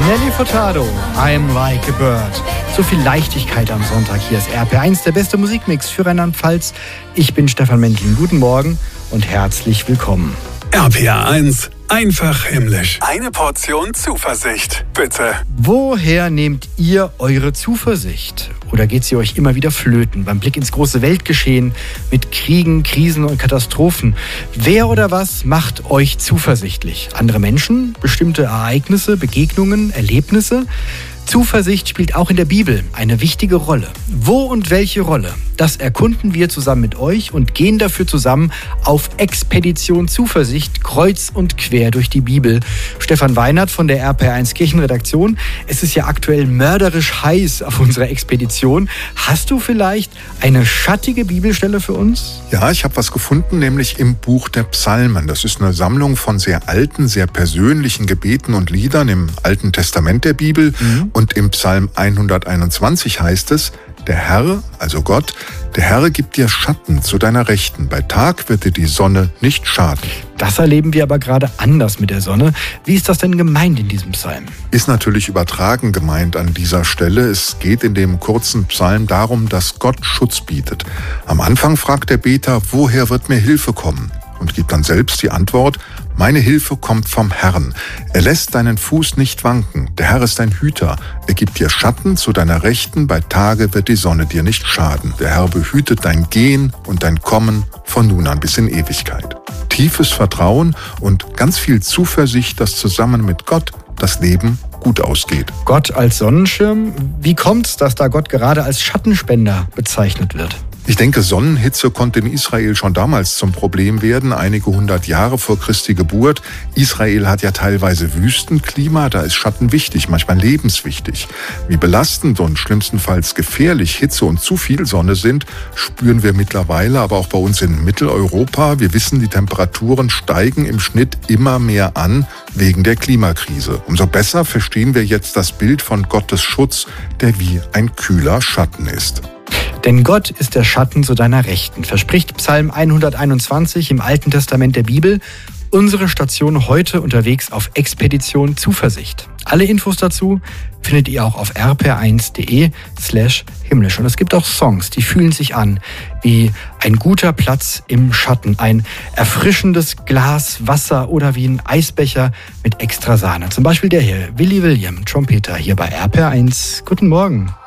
Nelly Furtado, I'm Like a Bird. So viel Leichtigkeit am Sonntag. Hier ist RPR1, der beste Musikmix für Rheinland-Pfalz. Ich bin Stefan Mendling. Guten Morgen und herzlich willkommen. RPR1, einfach himmlisch. Eine Portion Zuversicht, bitte. Woher nehmt ihr eure Zuversicht? Oder geht sie euch immer wieder flöten beim Blick ins große Weltgeschehen mit Kriegen, Krisen und Katastrophen? Wer oder was macht euch zuversichtlich? Andere Menschen, bestimmte Ereignisse, Begegnungen, Erlebnisse? Zuversicht spielt auch in der Bibel eine wichtige Rolle. Wo und welche Rolle? Das erkunden wir zusammen mit euch und gehen dafür zusammen auf Expedition Zuversicht, kreuz und quer durch die Bibel. Stefan Weinert von der RPR1 Kirchenredaktion. Es ist ja aktuell mörderisch heiß auf unserer Expedition. Hast du vielleicht eine schattige Bibelstelle für uns? Ja, ich habe was gefunden, nämlich im Buch der Psalmen. Das ist eine Sammlung von sehr alten, sehr persönlichen Gebeten und Liedern im Alten Testament der Bibel. Und im Psalm 121 heißt es: Der Herr, also Gott, der Herr gibt dir Schatten zu deiner Rechten. Bei Tag wird dir die Sonne nicht schaden. Das erleben wir aber gerade anders mit der Sonne. Wie ist das denn gemeint in diesem Psalm? Ist natürlich übertragen gemeint an dieser Stelle. Es geht in dem kurzen Psalm darum, dass Gott Schutz bietet. Am Anfang fragt der Beter, woher wird mir Hilfe kommen? Und gibt dann selbst die Antwort: Meine Hilfe kommt vom Herrn. Er lässt deinen Fuß nicht wanken. Der Herr ist dein Hüter. Er gibt dir Schatten zu deiner Rechten. Bei Tage wird die Sonne dir nicht schaden. Der Herr behütet dein Gehen und dein Kommen von nun an bis in Ewigkeit. Tiefes Vertrauen und ganz viel Zuversicht, dass zusammen mit Gott das Leben gut ausgeht. Gott als Sonnenschirm? Wie kommt's, dass da Gott gerade als Schattenspender bezeichnet wird? Ich denke, Sonnenhitze konnte in Israel schon damals zum Problem werden, einige 100 Jahre vor Christi Geburt. Israel hat ja teilweise Wüstenklima, da ist Schatten wichtig, manchmal lebenswichtig. Wie belastend und schlimmstenfalls gefährlich Hitze und zu viel Sonne sind, spüren wir mittlerweile, aber auch bei uns in Mitteleuropa. Wir wissen, die Temperaturen steigen im Schnitt immer mehr an wegen der Klimakrise. Umso besser verstehen wir jetzt das Bild von Gottes Schutz, der wie ein kühler Schatten ist. Denn Gott ist der Schatten zu deiner Rechten, verspricht Psalm 121 im Alten Testament der Bibel. Unsere Station heute unterwegs auf Expedition Zuversicht. Alle Infos dazu findet ihr auch auf rpr1.de/himmlisch. Und es gibt auch Songs, die fühlen sich an wie ein guter Platz im Schatten, ein erfrischendes Glas Wasser oder wie ein Eisbecher mit extra Sahne. Zum Beispiel der hier, Willy William, Trompeter, hier bei RPR1. Guten Morgen.